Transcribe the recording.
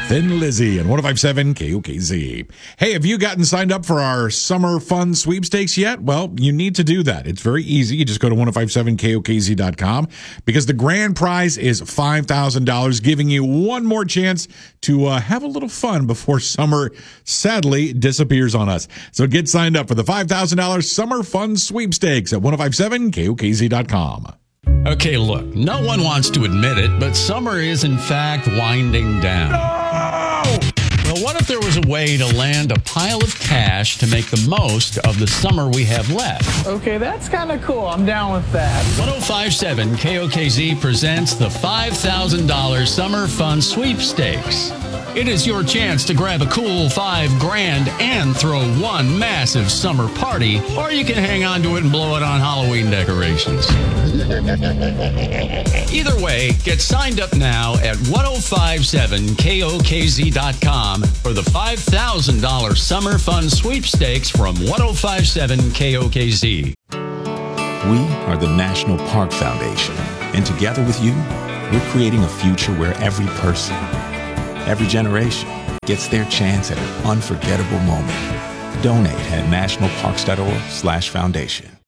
Thin Lizzy and 105.7 KOKZ. Hey, have you gotten signed up for our summer fun sweepstakes yet? Well, you need to do that. It's very easy. You just go to 1057KOKZ.com because the grand prize is $5,000, giving you one more chance to have a little fun before summer sadly disappears on us. So get signed up for the $5,000 summer fun sweepstakes at 1057KOKZ.com. Okay, look, no one wants to admit it, but summer is in fact winding down. No! Well, what if there was a way to land a pile of cash to make the most of the summer we have left? Okay, that's kind of cool. I'm down with that. 1057 KOKZ presents the $5,000 Summer Fun Sweepstakes. It is your chance to grab a cool $5,000 and throw one massive summer party, or you can hang on to it and blow it on Halloween decorations. Either way, get signed up now at 1057KOKZ.com for the $5,000 Summer Fun Sweepstakes from 1057 KOKZ. We are the National Park Foundation, and together with you, we're creating a future where every person, every generation gets their chance at an unforgettable moment. Donate at nationalparks.org/foundation.